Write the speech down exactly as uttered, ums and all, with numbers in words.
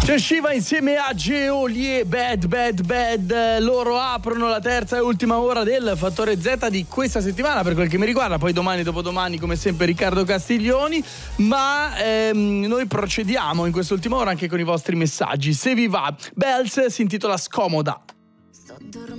C'è Shiva insieme a Geolier, Bad Bad Bad. Loro aprono la terza e ultima ora del Fattore Z di questa settimana per quel che mi riguarda. Poi domani, dopodomani, come sempre, Riccardo Castiglioni. Ma ehm, noi procediamo in quest'ultima ora anche con i vostri messaggi. Se vi va, Bells si intitola Scomoda. Sto dormendo